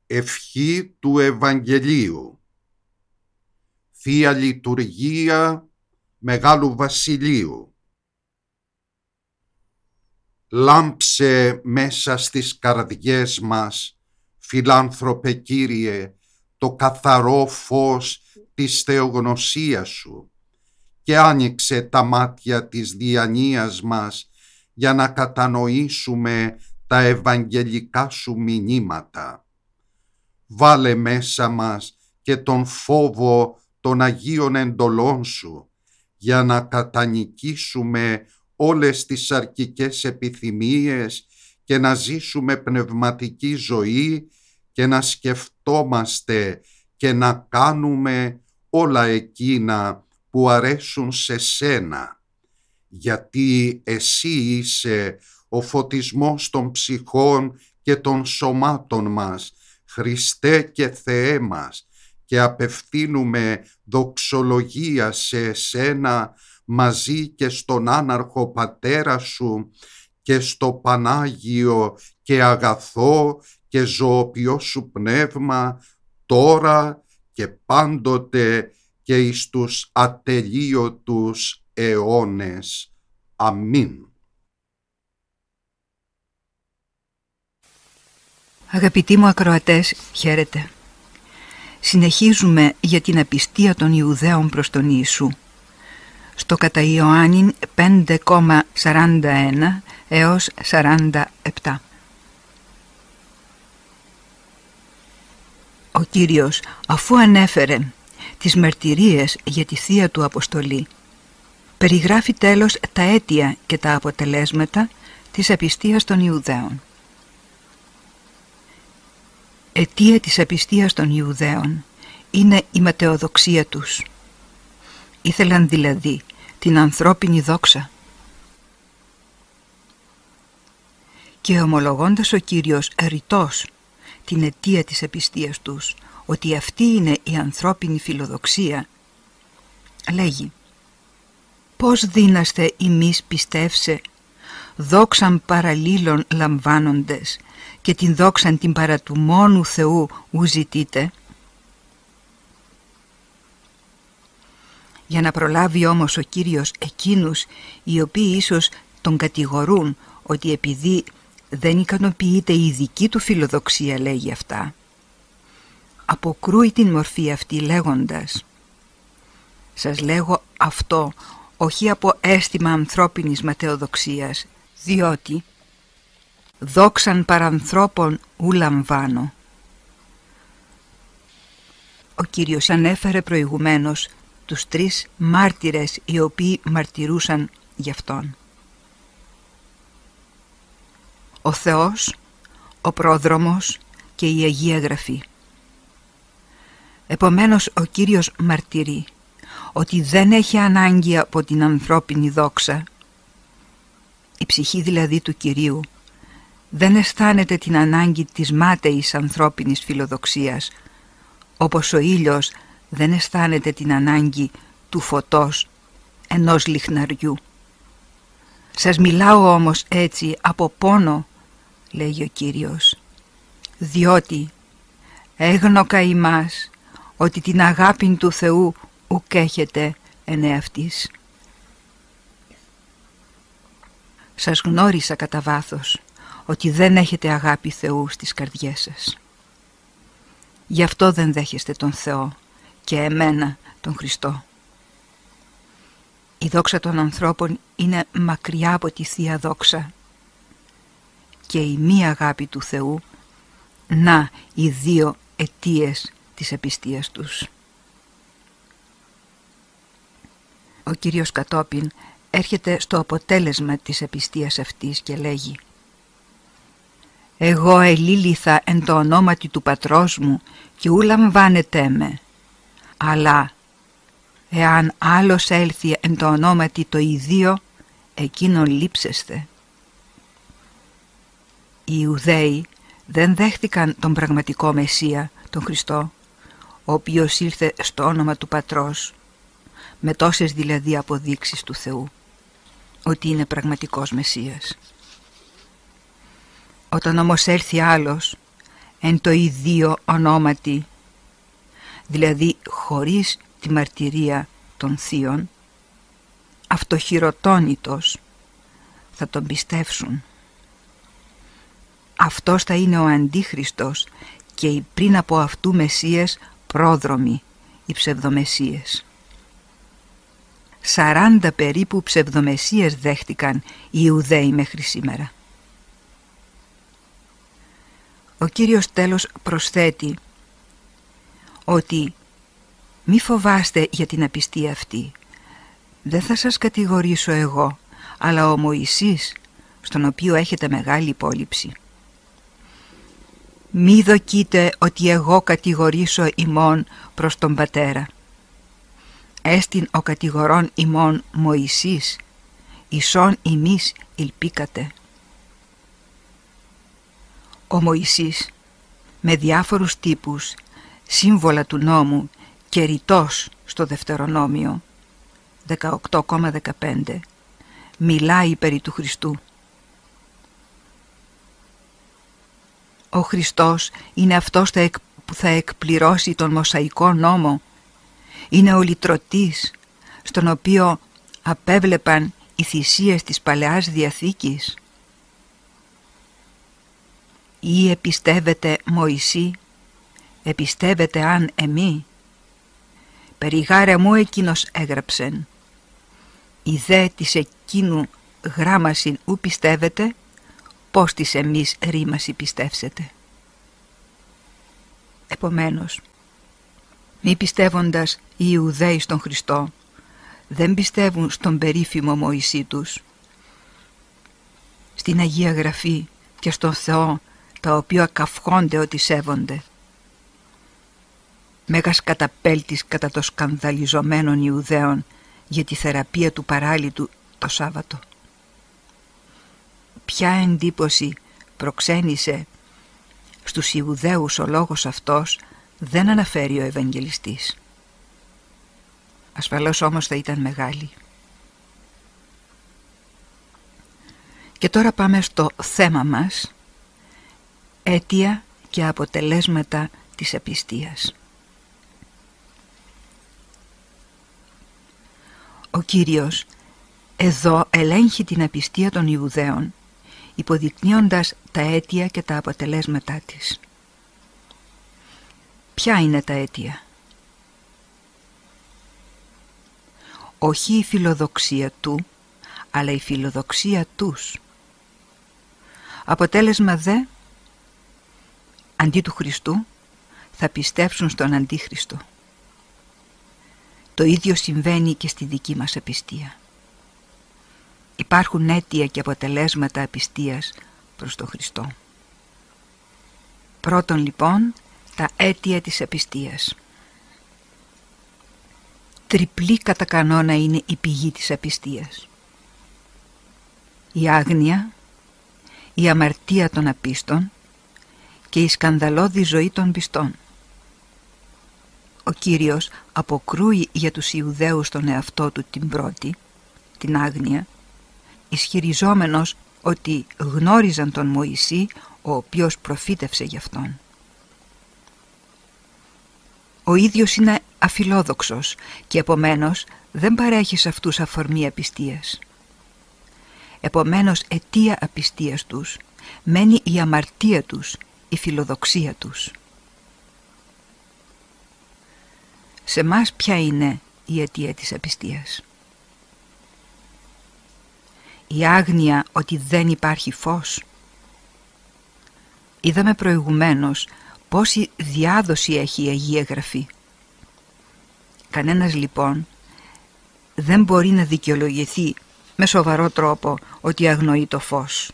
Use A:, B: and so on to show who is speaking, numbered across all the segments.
A: Ευχή του Ευαγγελίου. Θεία Λειτουργία Μεγάλου Βασιλείου. Λάμψε μέσα στις καρδιές μας, φιλάνθρωπε Κύριε, το καθαρό φως της θεογνωσίας Σου και άνοιξε τα μάτια της διανοίας μας για να κατανοήσουμε τα ευαγγελικά Σου μηνύματα. Βάλε μέσα μας και τον φόβο των Αγίων εντολών Σου για να κατανικήσουμε όλες τις αρκικές επιθυμίες και να ζήσουμε πνευματική ζωή και να σκεφτόμαστε και να κάνουμε όλα εκείνα που αρέσουν σε Σένα, γιατί Εσύ είσαι ο φωτισμός των ψυχών και των σωμάτων μας, Χριστέ και Θεέ μας, και απευθύνουμε δοξολογία σε Εσένα μαζί και στον άναρχο Πατέρα Σου και στο Πανάγιο και αγαθό και ζωοποιό Σου Πνεύμα, τώρα και πάντοτε και εις τους ατελείωτους αιώνες. Αμήν.
B: Αγαπητοί μου ακροατές, χαίρετε. Συνεχίζουμε για την απιστία των Ιουδαίων προς τον Ιησού. Στο κατά Ιωάννην 5,41 έως 47. Ο Κύριος, αφού ανέφερε τις μαρτυρίες για τη Θεία Του Αποστολή, περιγράφει τέλος τα αίτια και τα αποτελέσματα της απιστίας των Ιουδαίων. Αιτία της απιστίας των Ιουδαίων είναι η ματαιοδοξία τους. Ήθελαν δηλαδή την ανθρώπινη δόξα. Και ομολογώντας ο Κύριος ρητός την αιτία της απιστίας τους, ότι αυτή είναι η ανθρώπινη φιλοδοξία, λέγει: «Πώς δύναστε ημείς πιστεύσε, δόξαν παραλλήλων λαμβάνοντες, και την δόξαν την παρά του μόνου Θεού ου ζητείτε». Για να προλάβει όμως ο Κύριος εκείνους οι οποίοι ίσως τον κατηγορούν ότι επειδή δεν ικανοποιείται η δική του φιλοδοξία, λέγει αυτά, αποκρούει την μορφή αυτή λέγοντας: «Σας λέγω αυτό όχι από αίσθημα ανθρώπινης ματαιοδοξίας, διότι δόξαν παρανθρώπων ου λαμβάνω». Ο Κύριος ανέφερε προηγουμένως τους 3 μάρτυρες οι οποίοι μαρτυρούσαν γι' Αυτόν: ο Θεός, ο Πρόδρομος και η Αγία Γραφή. Επομένως ο Κύριος μαρτυρεί ότι δεν έχει ανάγκη από την ανθρώπινη δόξα. Η ψυχή δηλαδή του Κυρίου δεν αισθάνεται την ανάγκη της μάταιης ανθρώπινης φιλοδοξίας, όπως ο ήλιος δεν αισθάνεται την ανάγκη του φωτός ενός λιχναριού. «Σας μιλάω όμως έτσι από πόνο», λέγει ο Κύριος, «διότι έγνοκα ημάς ότι την αγάπη του Θεού ουκ έχετε εν εαυτής». Σας γνώρισα κατά βάθος ότι δεν έχετε αγάπη Θεού στις καρδιές σας. Γι' αυτό δεν δέχεστε τον Θεό και εμένα τον Χριστό. Η δόξα των ανθρώπων είναι μακριά από τη Θεία Δόξα και η μη αγάπη του Θεού, να οι 2 αιτίες της απιστίας τους. Ο Κύριος κατόπιν έρχεται στο αποτέλεσμα της απιστίας αυτής και λέγει: «Εγώ ελήλυθα εν το ονόματι του πατρός μου και ου λαμβάνετε με, αλλά εάν άλλος έλθει εν το ονόματι το ιδίο, εκείνον λείψεστε». Οι Ιουδαίοι δεν δέχτηκαν τον πραγματικό Μεσσία, τον Χριστό, ο οποίος ήλθε στο όνομα του Πατρός, με τόσες δηλαδή αποδείξεις του Θεού ότι είναι πραγματικός Μεσσίας. Όταν όμως έλθει άλλος, εν το ιδίο ονόματι, δηλαδή χωρίς τη μαρτυρία των θείων, αυτοχειροτόνητος, θα τον πιστεύσουν. Αυτός θα είναι ο Αντίχριστος και οι πριν από αυτού Μεσσίες πρόδρομοι, οι ψευδομεσσίες. 40 περίπου ψευδομεσσίες δέχτηκαν οι Ιουδαίοι μέχρι σήμερα. Ο Κύριος τέλος προσθέτει ότι μη φοβάστε για την απιστία αυτή. Δεν θα σας κατηγορήσω εγώ, αλλά ο Μωυσής, στον οποίο έχετε μεγάλη υπόλοιψη. Μη δοκείτε ότι εγώ κατηγορήσω ημών προς τον Πατέρα. Έστιν ο κατηγορών ημών Μωυσής, ισόν ημείς ηλπίκατε. Ο Μωυσής με διάφορους τύπους, σύμβολα του νόμου και ρητός στο Δευτερονόμιο 18,15 μιλάει περί του Χριστού. Ο Χριστός είναι αυτός που θα εκπληρώσει τον Μωσαϊκό νόμο. Είναι ο λυτρωτής, στον οποίο απέβλεπαν οι θυσίες της Παλαιάς Διαθήκης. Ή επιστεύεται Μωυσή, επιστεύεται αν εμεί. Περί γάρε μου εκείνος έγραψεν. Η δε της εκείνου γράμμασιν ου πιστεύετε, πώς της εμείς ρήμαση πιστεύσετε. Επομένως, μη πιστεύοντας οι Ιουδαίοι στον Χριστό, δεν πιστεύουν στον περίφημο Μωυσή τους, στην Αγία Γραφή και στον Θεό, τα οποία καυχόνται ότι σέβονται. Μέγας καταπέλτης κατά το σκανδαλιζομένων Ιουδαίων για τη θεραπεία του παράλυτου το Σάββατο. Ποια εντύπωση προξένησε στους Ιουδαίους ο λόγος αυτός δεν αναφέρει ο Ευαγγελιστής. Ασφαλώς όμως θα ήταν μεγάλη. Και τώρα πάμε στο θέμα μας, αίτια και αποτελέσματα της απιστίας. Ο Κύριος εδώ ελέγχει την απιστία των Ιουδαίων, υποδεικνύοντας τα αίτια και τα αποτελέσματά της. Ποια είναι τα αίτια? Όχι η φιλοδοξία του, αλλά η φιλοδοξία τους. Αποτέλεσμα δε, αντί του Χριστού, θα πιστέψουν στον Αντίχριστο. Το ίδιο συμβαίνει και στη δική μας απιστία. Υπάρχουν αίτια και αποτελέσματα απιστίας προς τον Χριστό. Πρώτον λοιπόν, τα αίτια της απιστίας. Τριπλή κατά κανόνα είναι η πηγή της απιστίας. Η άγνοια, η αμαρτία των απίστων και η σκανδαλώδη ζωή των πιστών. Ο Κύριος αποκρούει για τους Ιουδαίους τον εαυτό του την πρώτη, την άγνοια, ισχυριζόμενος ότι γνώριζαν τον Μωυσή, ο οποίος προφήτευσε γι' αυτόν. Ο ίδιος είναι αφιλόδοξος και επομένως δεν παρέχει σε αυτούς αφορμή απιστίας. Επομένως αιτία απιστίας τους μένει η αμαρτία τους, η φιλοδοξία τους. Σε μας ποια είναι η αιτία της απιστίας? Η άγνοια ότι δεν υπάρχει φως. Είδαμε προηγουμένως πόση διάδοση έχει η Αγία Γραφή. Κανένας λοιπόν δεν μπορεί να δικαιολογηθεί με σοβαρό τρόπο ότι αγνοεί το φως.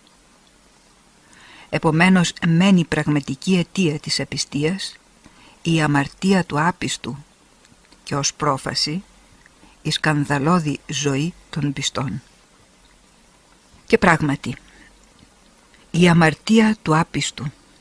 B: Επομένως μένει η πραγματική αιτία της απιστίας, η αμαρτία του άπιστου και ως πρόφαση η σκανδαλώδη ζωή των πιστών. Και πράγματι, η αμαρτία του άπιστου.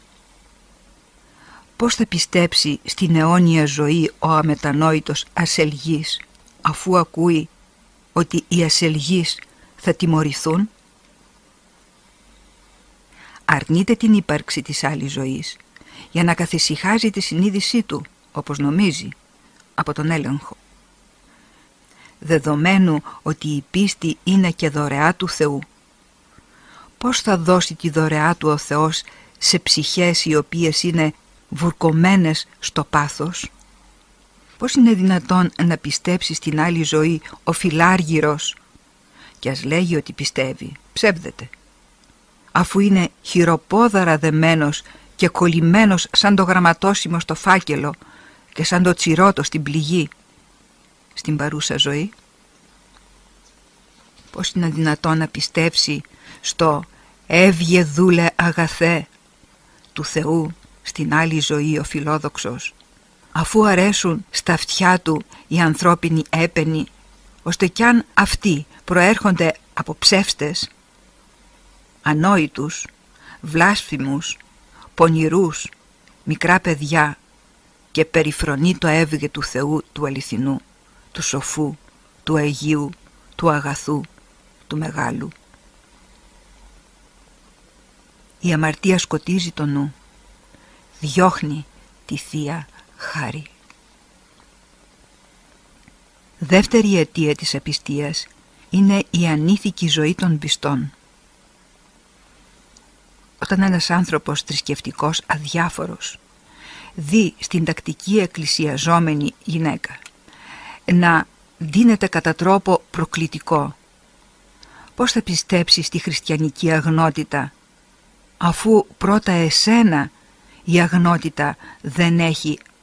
B: Πώς θα πιστέψει στην αιώνια ζωή ο αμετανόητος ασελγής, αφού ακούει ότι οι ασελγείς θα τιμωρηθούν? Αρνείται την ύπαρξη της άλλης ζωής, για να καθησυχάζει τη συνείδησή του, όπως νομίζει, από τον έλεγχο. Δεδομένου ότι η πίστη είναι και δωρεά του Θεού, πώς θα δώσει τη δωρεά του ο Θεός σε ψυχές οι οποίες είναι βουρκωμένες στο πάθος? Πώς είναι δυνατόν να πιστέψει στην άλλη ζωή ο φιλάργυρος και ας λέγει ότι πιστεύει, ψεύδεται, αφού είναι χειροπόδαρα δεμένος και κολλημένος σαν το γραμματόσημο στο φάκελο και σαν το τσιρότο στην πληγή στην παρούσα ζωή? Πώς είναι δυνατόν να πιστέψει στο «Έβγε δούλε αγαθέ» του Θεού στην άλλη ζωή ο φιλόδοξος, αφού αρέσουν στα αυτιά του οι ανθρώπινοι έπαινοι, ώστε κι αν αυτοί προέρχονται από ψεύστες, ανόητους, βλάσφημους, πονηρούς, μικρά παιδιά, και περιφρονεί το έβγε του Θεού του αληθινού, του σοφού, του Αγίου, του αγαθού, του μεγάλου. Η αμαρτία σκοτίζει το νου, διώχνει τη Θεία Χάρη. Δεύτερη αιτία της απιστίας είναι η ανήθικη ζωή των πιστών. Όταν ένας άνθρωπος θρησκευτικός αδιάφορος δει στην τακτική εκκλησιαζόμενη γυναίκα να δίνεται κατά τρόπο προκλητικό, πώς θα πιστέψει στη χριστιανική αγνότητα, αφού πρώτα εσένα η αγνότητα δεν έχει